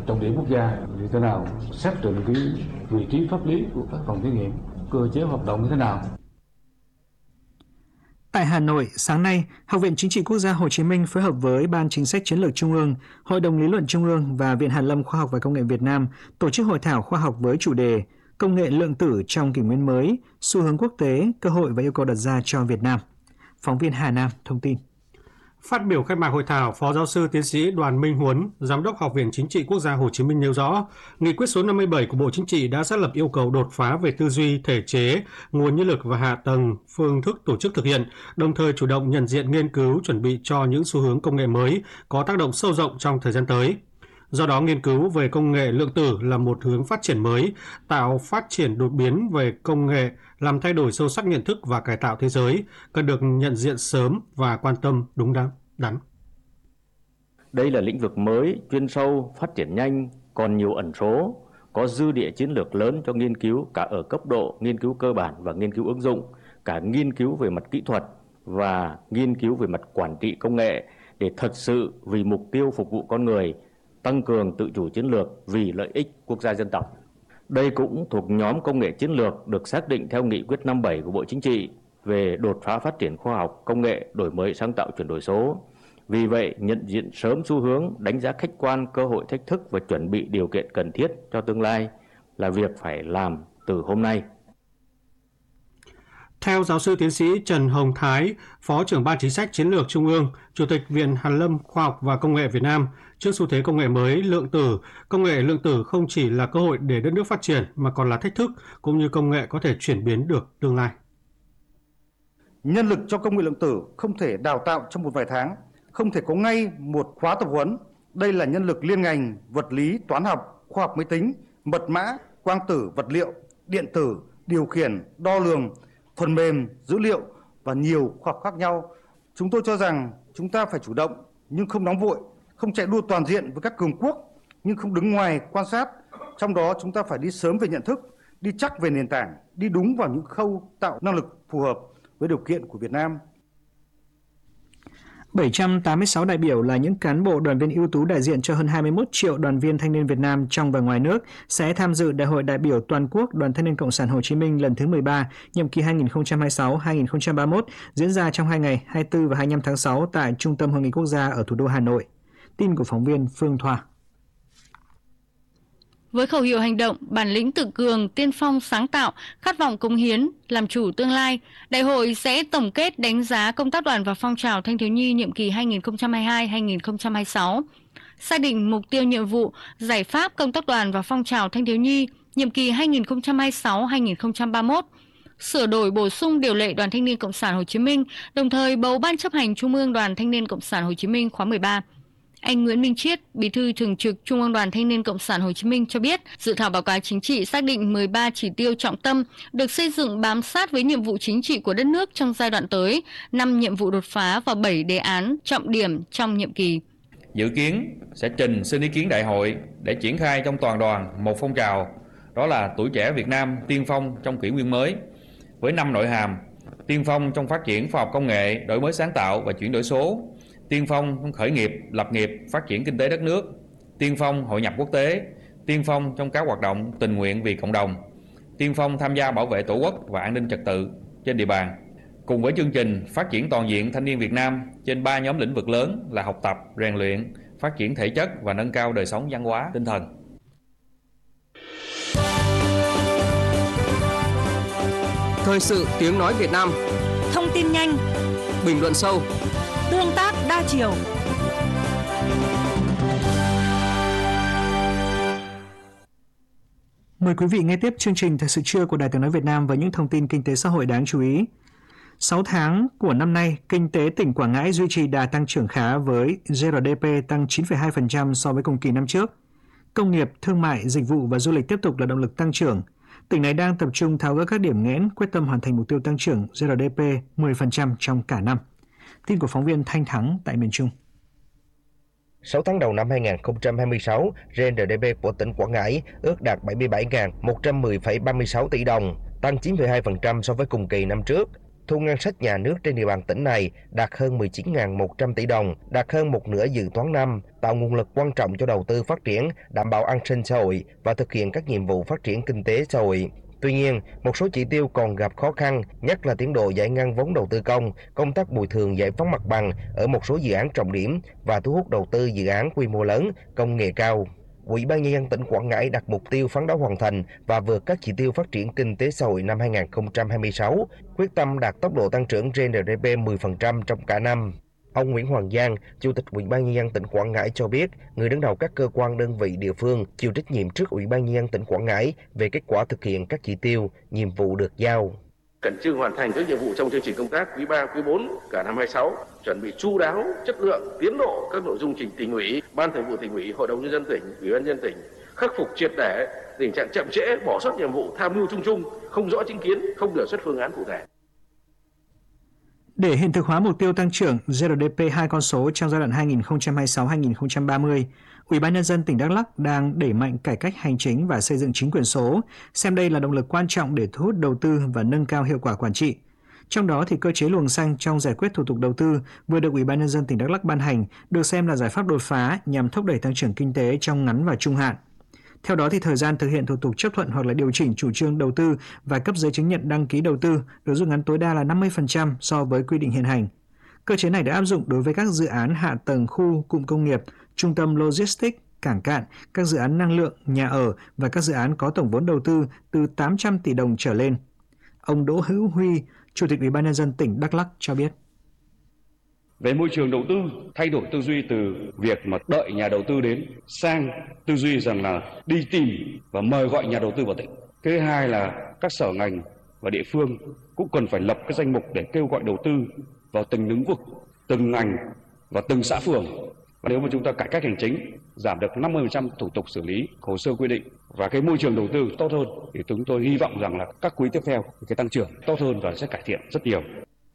trọng điểm quốc gia như thế nào, xác định cái vị trí pháp lý của các phòng thí nghiệm, cơ chế hoạt động như thế nào. Tại Hà Nội, sáng nay, Học viện Chính trị Quốc gia Hồ Chí Minh phối hợp với Ban Chính sách Chiến lược Trung ương, Hội đồng Lý luận Trung ương và Viện Hàn lâm Khoa học và Công nghệ Việt Nam tổ chức hội thảo khoa học với chủ đề Công nghệ lượng tử trong kỷ nguyên mới, xu hướng quốc tế, cơ hội và yêu cầu đặt ra cho Việt Nam. Phóng viên Hà Nam thông tin. Phát biểu khai mạc hội thảo, Phó Giáo sư Tiến sĩ Đoàn Minh Huấn, Giám đốc Học viện Chính trị Quốc gia Hồ Chí Minh nêu rõ, Nghị quyết số 57 của Bộ Chính trị đã xác lập yêu cầu đột phá về tư duy, thể chế, nguồn nhân lực và hạ tầng, phương thức tổ chức thực hiện, đồng thời chủ động nhận diện nghiên cứu, chuẩn bị cho những xu hướng công nghệ mới có tác động sâu rộng trong thời gian tới. Do đó, nghiên cứu về công nghệ lượng tử là một hướng phát triển mới, tạo phát triển đột biến về công nghệ, làm thay đổi sâu sắc nhận thức và cải tạo thế giới, cần được nhận diện sớm và quan tâm đúng đắn. Đây là lĩnh vực mới, chuyên sâu, phát triển nhanh, còn nhiều ẩn số, có dư địa chiến lược lớn cho nghiên cứu cả ở cấp độ nghiên cứu cơ bản và nghiên cứu ứng dụng, cả nghiên cứu về mặt kỹ thuật và nghiên cứu về mặt quản trị công nghệ để thật sự vì mục tiêu phục vụ con người, tăng cường tự chủ chiến lược vì lợi ích quốc gia dân tộc. Đây cũng thuộc nhóm công nghệ chiến lược được xác định theo Nghị quyết 57 của Bộ Chính trị về đột phá phát triển khoa học, công nghệ, đổi mới sáng tạo chuyển đổi số. Vì vậy, nhận diện sớm xu hướng, đánh giá khách quan cơ hội thách thức và chuẩn bị điều kiện cần thiết cho tương lai là việc phải làm từ hôm nay. Theo giáo sư tiến sĩ Trần Hồng Thái, Phó trưởng Ban Chính sách Chiến lược Trung ương, Chủ tịch Viện Hàn lâm Khoa học và Công nghệ Việt Nam, trước xu thế công nghệ mới lượng tử, công nghệ lượng tử không chỉ là cơ hội để đất nước phát triển mà còn là thách thức cũng như công nghệ có thể chuyển biến được tương lai. Nhân lực cho công nghệ lượng tử không thể đào tạo trong một vài tháng, không thể có ngay một khóa tập huấn. Đây là nhân lực liên ngành, vật lý, toán học, khoa học máy tính, mật mã, quang tử, vật liệu, điện tử, điều khiển, đo lường, phần mềm, dữ liệu và nhiều khoa học khác nhau. Chúng tôi cho rằng chúng ta phải chủ động nhưng không nóng vội, không chạy đua toàn diện với các cường quốc nhưng không đứng ngoài quan sát. Trong đó chúng ta phải đi sớm về nhận thức, đi chắc về nền tảng, đi đúng vào những khâu tạo năng lực phù hợp với điều kiện của Việt Nam. 786 đại biểu là những cán bộ đoàn viên ưu tú đại diện cho hơn 21 triệu đoàn viên thanh niên Việt Nam trong và ngoài nước sẽ tham dự Đại hội đại biểu toàn quốc Đoàn Thanh niên Cộng sản Hồ Chí Minh lần thứ 13, nhiệm kỳ 2026-2031, diễn ra trong 2 ngày 24 và 25 tháng 6 tại Trung tâm Hội nghị Quốc gia ở thủ đô Hà Nội. Tin của phóng viên Phương Thoa. Với khẩu hiệu hành động, bản lĩnh tự cường, tiên phong sáng tạo, khát vọng cống hiến, làm chủ tương lai, đại hội sẽ tổng kết đánh giá công tác đoàn và phong trào thanh thiếu nhi nhiệm kỳ 2022-2026, xác định mục tiêu nhiệm vụ, giải pháp công tác đoàn và phong trào thanh thiếu nhi nhiệm kỳ 2026-2031, sửa đổi bổ sung điều lệ Đoàn Thanh niên Cộng sản Hồ Chí Minh, đồng thời bầu Ban chấp hành Trung ương Đoàn Thanh niên Cộng sản Hồ Chí Minh khóa 13. Anh Nguyễn Minh Chiết, Bí thư Thường trực Trung ương Đoàn Thanh niên Cộng sản Hồ Chí Minh cho biết, dự thảo báo cáo chính trị xác định 13 chỉ tiêu trọng tâm được xây dựng bám sát với nhiệm vụ chính trị của đất nước trong giai đoạn tới, 5 nhiệm vụ đột phá và 7 đề án trọng điểm trong nhiệm kỳ. Dự kiến sẽ trình xin ý kiến đại hội để triển khai trong toàn đoàn một phong trào, đó là tuổi trẻ Việt Nam tiên phong trong kỷ nguyên mới, với 5 nội hàm: tiên phong trong phát triển khoa học công nghệ, đổi mới sáng tạo và chuyển đổi số, tiên phong trong khởi nghiệp, lập nghiệp, phát triển kinh tế đất nước, tiên phong hội nhập quốc tế, tiên phong trong các hoạt động tình nguyện vì cộng đồng, tiên phong tham gia bảo vệ Tổ quốc và an ninh trật tự trên địa bàn. Cùng với chương trình phát triển toàn diện thanh niên Việt Nam trên 3 nhóm lĩnh vực lớn là học tập, rèn luyện, phát triển thể chất và nâng cao đời sống văn hóa, tinh thần. Thời sự tiếng nói Việt Nam. Thông tin nhanh, bình luận sâu, tương tác đa chiều. Mời quý vị nghe tiếp chương trình Thời sự trưa của Đài Tiếng nói Việt Nam với những thông tin kinh tế xã hội đáng chú ý. 6 tháng của năm nay, kinh tế tỉnh Quảng Ngãi duy trì đà tăng trưởng khá với GRDP tăng 9,2% so với cùng kỳ năm trước. Công nghiệp, thương mại, dịch vụ và du lịch tiếp tục là động lực tăng trưởng. Tỉnh này đang tập trung tháo gỡ các điểm nghẽn, quyết tâm hoàn thành mục tiêu tăng trưởng GRDP 10% trong cả năm. Tin của phóng viên Thanh Thắng tại miền Trung. 6 tháng đầu năm 2026, GRDP của tỉnh Quảng Ngãi ước đạt 77.110,36 tỷ đồng, tăng 9,2% so với cùng kỳ năm trước. thu ngân sách nhà nước trên địa bàn tỉnh này đạt hơn 19.100 tỷ đồng, đạt hơn một nửa dự toán năm, tạo nguồn lực quan trọng cho đầu tư phát triển, đảm bảo an sinh xã hội và thực hiện các nhiệm vụ phát triển kinh tế xã hội. Tuy nhiên, một số chỉ tiêu còn gặp khó khăn, nhất là tiến độ giải ngân vốn đầu tư công tác bồi thường giải phóng mặt bằng ở một số dự án trọng điểm và thu hút đầu tư dự án quy mô lớn, công nghệ cao. Ủy ban Nhân dân tỉnh Quảng Ngãi đặt mục tiêu phấn đấu hoàn thành và vượt các chỉ tiêu phát triển kinh tế xã hội năm 2026, quyết tâm đạt tốc độ tăng trưởng GDP 10% trong cả năm. Ông Nguyễn Hoàng Giang, Chủ tịch Ủy ban Nhân dân tỉnh Quảng Ngãi cho biết, người đứng đầu các cơ quan đơn vị địa phương chịu trách nhiệm trước Ủy ban Nhân dân tỉnh Quảng Ngãi về kết quả thực hiện các chỉ tiêu, nhiệm vụ được giao. Khẩn trương hoàn thành các nhiệm vụ trong chương trình công tác quý 3, quý 4 cả năm 26, chuẩn bị chu đáo, chất lượng, tiến độ các nội dung trình tỉnh ủy, ban thường vụ tỉnh ủy, hội đồng nhân dân tỉnh, ủy ban nhân dân tỉnh, khắc phục triệt để tình trạng chậm trễ, bỏ sót nhiệm vụ, tham mưu chung, không rõ chính kiến, không đề xuất phương án cụ thể. Để hiện thực hóa mục tiêu tăng trưởng GDP 2 con số trong giai đoạn 2026-2030, Ủy ban Nhân dân tỉnh Đắk Lắk đang đẩy mạnh cải cách hành chính và xây dựng chính quyền số, xem đây là động lực quan trọng để thu hút đầu tư và nâng cao hiệu quả quản trị. Trong đó thì cơ chế luồng xanh trong giải quyết thủ tục đầu tư vừa được Ủy ban Nhân dân tỉnh Đắk Lắk ban hành được xem là giải pháp đột phá nhằm thúc đẩy tăng trưởng kinh tế trong ngắn và trung hạn. Theo đó thì thời gian thực hiện thủ tục chấp thuận hoặc là điều chỉnh chủ trương đầu tư và cấp giấy chứng nhận đăng ký đầu tư được rút ngắn tối đa là 50% so với quy định hiện hành. Cơ chế này đã áp dụng đối với các dự án hạ tầng khu, cụm công nghiệp, trung tâm logistics, cảng cạn, các dự án năng lượng, nhà ở và các dự án có tổng vốn đầu tư từ 800 tỷ đồng trở lên. Ông Đỗ Hữu Huy, Chủ tịch Ủy ban Nhân dân tỉnh Đắk Lắk cho biết. Về môi trường đầu tư, thay đổi tư duy từ việc mà đợi nhà đầu tư đến sang tư duy rằng là đi tìm và mời gọi nhà đầu tư vào tỉnh. Cái thứ hai là các sở ngành và địa phương cũng cần phải lập cái danh mục để kêu gọi đầu tư vào từng lĩnh vực, từng ngành và từng xã phường. Và nếu mà chúng ta cải cách hành chính, giảm được 50% thủ tục xử lý, hồ sơ quy định và cái môi trường đầu tư tốt hơn thì chúng tôi hy vọng rằng là các quý tiếp theo cái tăng trưởng tốt hơn và sẽ cải thiện rất nhiều.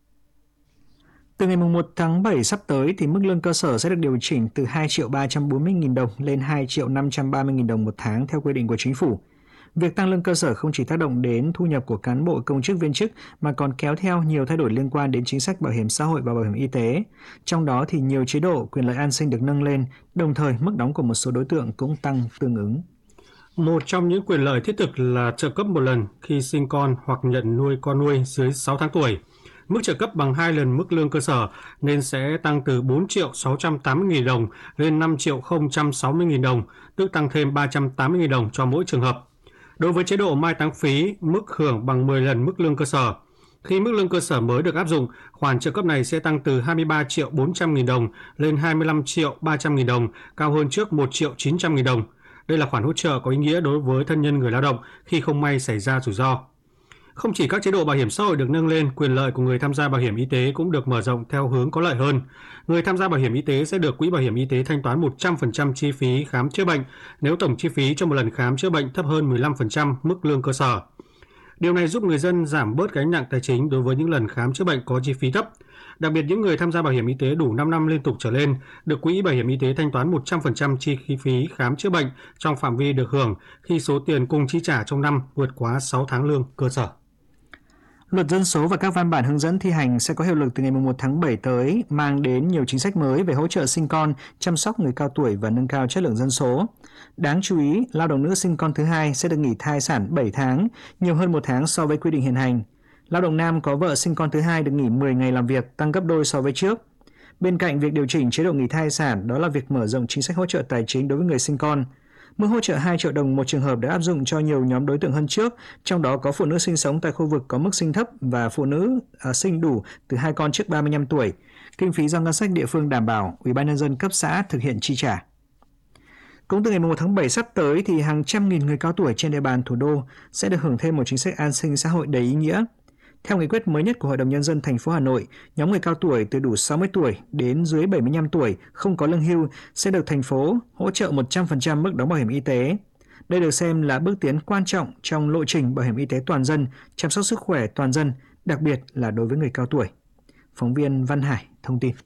Từ ngày 1 tháng 7 sắp tới thì mức lương cơ sở sẽ được điều chỉnh từ 2.340.000 đồng lên 2.530.000 đồng một tháng theo quy định của chính phủ. Việc tăng lương cơ sở không chỉ tác động đến thu nhập của cán bộ công chức viên chức mà còn kéo theo nhiều thay đổi liên quan đến chính sách bảo hiểm xã hội và bảo hiểm y tế. Trong đó thì nhiều chế độ quyền lợi an sinh được nâng lên, đồng thời mức đóng của một số đối tượng cũng tăng tương ứng. Một trong những quyền lợi thiết thực là trợ cấp một lần khi sinh con hoặc nhận nuôi con nuôi dưới 6 tháng tuổi. Mức trợ cấp bằng 2 lần mức lương cơ sở nên sẽ tăng từ 4.680.000 đồng lên 5.060.000 đồng, tức tăng thêm 380.000 đồng cho mỗi trường hợp. Đối với chế độ mai táng phí, mức hưởng bằng 10 lần mức lương cơ sở. Khi mức lương cơ sở mới được áp dụng, khoản trợ cấp này sẽ tăng từ 23.400.000 đồng lên 25.300.000 đồng, cao hơn trước 1.900.000 đồng. Đây là khoản hỗ trợ có ý nghĩa đối với thân nhân người lao động khi không may xảy ra rủi ro. Không chỉ các chế độ bảo hiểm xã hội được nâng lên, quyền lợi của người tham gia bảo hiểm y tế cũng được mở rộng theo hướng có lợi hơn. Người tham gia bảo hiểm y tế sẽ được Quỹ Bảo hiểm Y tế thanh toán 100% chi phí khám chữa bệnh nếu tổng chi phí cho một lần khám chữa bệnh thấp hơn 15% mức lương cơ sở. Điều này giúp người dân giảm bớt gánh nặng tài chính đối với những lần khám chữa bệnh có chi phí thấp. Đặc biệt những người tham gia bảo hiểm y tế đủ 5 năm liên tục trở lên được Quỹ Bảo hiểm Y tế thanh toán 100% chi phí khám chữa bệnh trong phạm vi được hưởng khi số tiền cùng chi trả trong năm vượt quá 6 tháng lương cơ sở. Luật dân số và các văn bản hướng dẫn thi hành sẽ có hiệu lực từ ngày 1 tháng 7 tới, mang đến nhiều chính sách mới về hỗ trợ sinh con, chăm sóc người cao tuổi và nâng cao chất lượng dân số. Đáng chú ý, lao động nữ sinh con thứ hai sẽ được nghỉ thai sản 7 tháng, nhiều hơn 1 tháng so với quy định hiện hành. Lao động nam có vợ sinh con thứ hai được nghỉ 10 ngày làm việc, tăng gấp đôi so với trước. Bên cạnh việc điều chỉnh chế độ nghỉ thai sản, đó là việc mở rộng chính sách hỗ trợ tài chính đối với người sinh con. Mức hỗ trợ 2 triệu đồng một trường hợp đã áp dụng cho nhiều nhóm đối tượng hơn trước, trong đó có phụ nữ sinh sống tại khu vực có mức sinh thấp và phụ nữ sinh đủ từ 2 con trước 35 tuổi. Kinh phí do ngân sách địa phương đảm bảo, Ủy ban Nhân dân cấp xã thực hiện chi trả. Cũng từ ngày 1 tháng 7 sắp tới thì hàng trăm nghìn người cao tuổi trên địa bàn thủ đô sẽ được hưởng thêm một chính sách an sinh xã hội đầy ý nghĩa. Theo nghị quyết mới nhất của Hội đồng Nhân dân thành phố Hà Nội, nhóm người cao tuổi từ đủ 60 tuổi đến dưới 75 tuổi không có lương hưu sẽ được thành phố hỗ trợ 100% mức đóng bảo hiểm y tế. Đây được xem là bước tiến quan trọng trong lộ trình bảo hiểm y tế toàn dân, chăm sóc sức khỏe toàn dân, đặc biệt là đối với người cao tuổi. Phóng viên Văn Hải thông tin.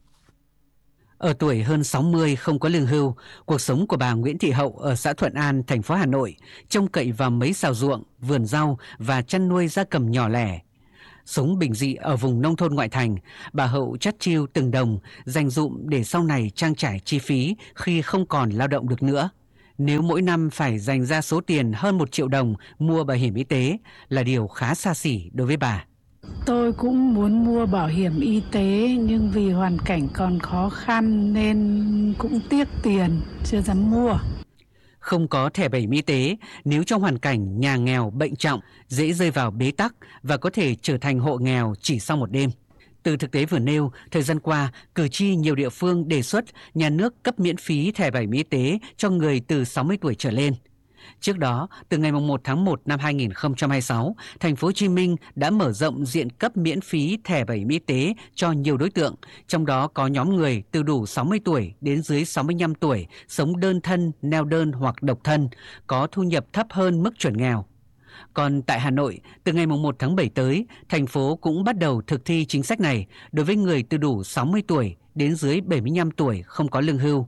Ở tuổi hơn 60 không có lương hưu, cuộc sống của bà Nguyễn Thị Hậu ở xã Thuận An, thành phố Hà Nội trông cậy vào mấy xào ruộng, vườn rau và chăn nuôi gia cầm nhỏ lẻ. Sống bình dị ở vùng nông thôn ngoại thành, bà Hậu chắt chiu từng đồng, dành dụm để sau này trang trải chi phí khi không còn lao động được nữa. Nếu mỗi năm phải dành ra số tiền hơn 1 triệu đồng mua bảo hiểm y tế là điều khá xa xỉ đối với bà. Tôi cũng muốn mua bảo hiểm y tế nhưng vì hoàn cảnh còn khó khăn nên cũng tiếc tiền, chưa dám mua. Không có thẻ bảo hiểm y tế, nếu trong hoàn cảnh nhà nghèo bệnh trọng, dễ rơi vào bế tắc và có thể trở thành hộ nghèo chỉ sau một đêm. Từ thực tế vừa nêu, thời gian qua, cử tri nhiều địa phương đề xuất nhà nước cấp miễn phí thẻ bảo hiểm y tế cho người từ 60 tuổi trở lên. Trước đó, từ ngày 1 tháng 1 năm 2026, thành phố Hồ Chí Minh đã mở rộng diện cấp miễn phí thẻ bảo hiểm y tế cho nhiều đối tượng, trong đó có nhóm người từ đủ 60 tuổi đến dưới 65 tuổi, sống đơn thân, neo đơn hoặc độc thân, có thu nhập thấp hơn mức chuẩn nghèo. Còn tại Hà Nội, từ ngày 1 tháng 7 tới, thành phố cũng bắt đầu thực thi chính sách này đối với người từ đủ 60 tuổi đến dưới 75 tuổi không có lương hưu.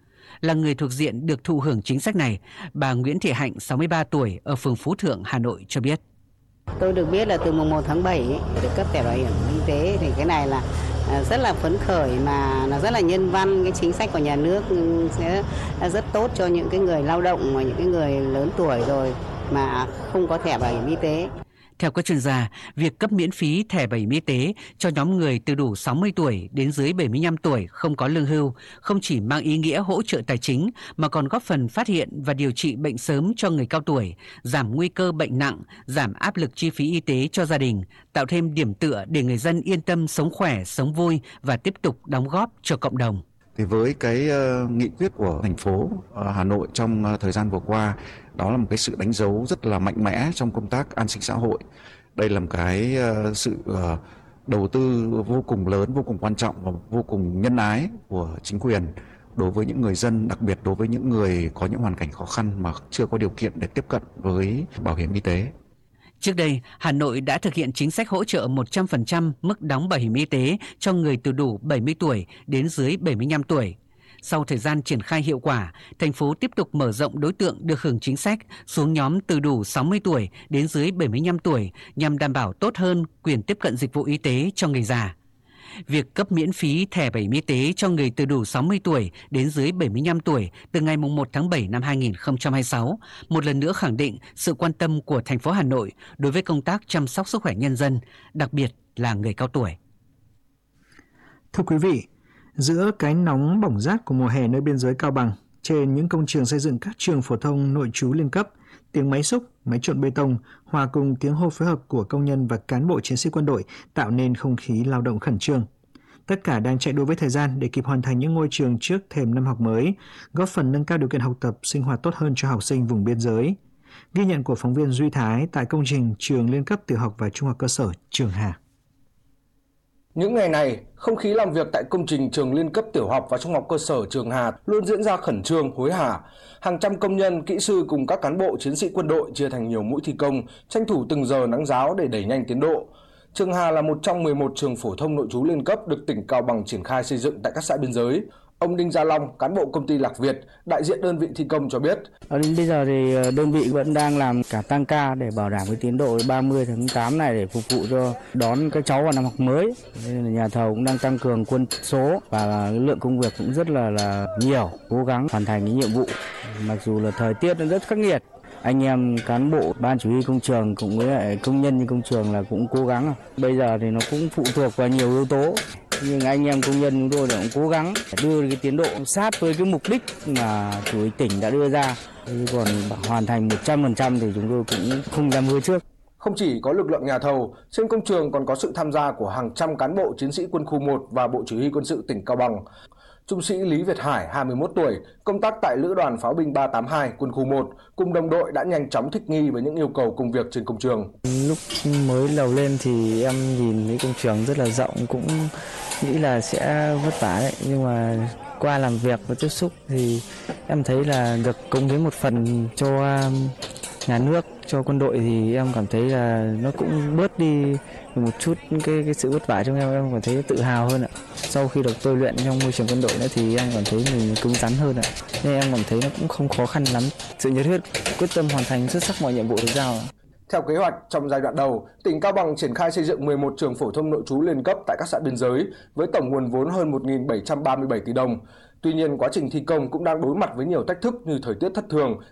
Là người thuộc diện được thụ hưởng chính sách này, bà Nguyễn Thị Hạnh, 63 tuổi, ở phường Phú Thượng, Hà Nội cho biết. Tôi được biết là từ mùng 1 tháng 7 được cấp thẻ bảo hiểm y tế thì cái này là rất là phấn khởi mà nó rất là nhân văn, cái chính sách của nhà nước sẽ rất tốt cho những cái người lao động và những cái người lớn tuổi rồi mà không có thẻ bảo hiểm y tế. Theo các chuyên gia, việc cấp miễn phí thẻ bảo hiểm y tế cho nhóm người từ đủ 60 tuổi đến dưới 75 tuổi không có lương hưu không chỉ mang ý nghĩa hỗ trợ tài chính mà còn góp phần phát hiện và điều trị bệnh sớm cho người cao tuổi, giảm nguy cơ bệnh nặng, giảm áp lực chi phí y tế cho gia đình, tạo thêm điểm tựa để người dân yên tâm sống khỏe, sống vui và tiếp tục đóng góp cho cộng đồng. Thì với cái nghị quyết của thành phố Hà Nội trong thời gian vừa qua, đó là một cái sự đánh dấu rất là mạnh mẽ trong công tác an sinh xã hội. Đây là một cái sự đầu tư vô cùng lớn, vô cùng quan trọng và vô cùng nhân ái của chính quyền đối với những người dân, đặc biệt đối với những người có những hoàn cảnh khó khăn mà chưa có điều kiện để tiếp cận với bảo hiểm y tế. Trước đây, Hà Nội đã thực hiện chính sách hỗ trợ 100% mức đóng bảo hiểm y tế cho người từ đủ 70 tuổi đến dưới 75 tuổi. Sau thời gian triển khai hiệu quả, thành phố tiếp tục mở rộng đối tượng được hưởng chính sách xuống nhóm từ đủ 60 tuổi đến dưới 75 tuổi nhằm đảm bảo tốt hơn quyền tiếp cận dịch vụ y tế cho người già. Việc cấp miễn phí thẻ bảo hiểm y tế cho người từ đủ 60 tuổi đến dưới 75 tuổi từ ngày 1 tháng 7 năm 2026 một lần nữa khẳng định sự quan tâm của thành phố Hà Nội đối với công tác chăm sóc sức khỏe nhân dân, đặc biệt là người cao tuổi. Thưa quý vị, giữa cái nóng bỏng rát của mùa hè nơi biên giới Cao Bằng, trên những công trường xây dựng các trường phổ thông nội trú liên cấp, tiếng máy xúc, máy trộn bê tông hòa cùng tiếng hô phối hợp của công nhân và cán bộ chiến sĩ quân đội tạo nên không khí lao động khẩn trương. Tất cả đang chạy đua với thời gian để kịp hoàn thành những ngôi trường trước thềm năm học mới, góp phần nâng cao điều kiện học tập, sinh hoạt tốt hơn cho học sinh vùng biên giới. Ghi nhận của phóng viên Duy Thái tại công trình trường liên cấp tiểu học và trung học cơ sở Trường Hà. Những ngày này, không khí làm việc tại công trình trường liên cấp tiểu học và trung học cơ sở Trường Hà luôn diễn ra khẩn trương, hối hả. Hàng trăm công nhân, kỹ sư cùng các cán bộ chiến sĩ quân đội chia thành nhiều mũi thi công, tranh thủ từng giờ nắng ráo để đẩy nhanh tiến độ. Trường Hà là một trong 11 trường phổ thông nội trú liên cấp được tỉnh Cao Bằng triển khai xây dựng tại các xã biên giới. Ông Đinh Gia Long, cán bộ công ty Lạc Việt, đại diện đơn vị thi công cho biết. Đến bây giờ thì đơn vị vẫn đang làm cả tăng ca để bảo đảm cái tiến độ 30 tháng 8 này để phục vụ cho đón các cháu vào năm học mới. Nên là nhà thầu cũng đang tăng cường quân số và lượng công việc cũng rất là nhiều, cố gắng hoàn thành cái nhiệm vụ. Mặc dù là thời tiết nó rất khắc nghiệt. Anh em cán bộ ban chỉ huy công trường cùng với lại công nhân trong công trường là cũng cố gắng. Bây giờ thì nó cũng phụ thuộc vào nhiều yếu tố. Nhưng anh em công nhân chúng tôi cũng cố gắng đưa cái tiến độ sát với cái mục đích mà chủ tịch tỉnh đã đưa ra. Còn hoàn thành 100% thì chúng tôi cũng không dám hứa trước. Không chỉ có lực lượng nhà thầu, trên công trường còn có sự tham gia của hàng trăm cán bộ chiến sĩ quân khu 1 và Bộ Chỉ huy Quân sự tỉnh Cao Bằng. Trung sĩ Lý Việt Hải, 21 tuổi, công tác tại Lữ đoàn Pháo binh 382, quân khu 1, cùng đồng đội đã nhanh chóng thích nghi với những yêu cầu công việc trên công trường. Lúc mới đầu lên thì em nhìn thấy công trường rất là rộng, cũng nghĩ là sẽ vất vả đấy. Nhưng mà qua làm việc và tiếp xúc thì em thấy là được cống hiến một phần cho nhà nước, cho quân đội thì em cảm thấy là nó cũng bớt đi một chút cái sự vất vả trong em cảm thấy tự hào hơn ạ. Sau khi được tôi luyện trong môi trường quân đội nữa thì em cảm thấy mình cứng rắn hơn ạ. Nên em cảm thấy nó cũng không khó khăn lắm. Sự nhiệt huyết, quyết tâm hoàn thành xuất sắc mọi nhiệm vụ được giao. Theo kế hoạch, trong giai đoạn đầu, tỉnh Cao Bằng triển khai xây dựng 11 trường phổ thông nội trú liên cấp tại các xã biên giới với tổng nguồn vốn hơn 1.737 tỷ đồng. Tuy nhiên, quá trình thi công cũng đang đối mặt với nhiều thách thức như thời tiết thất thường,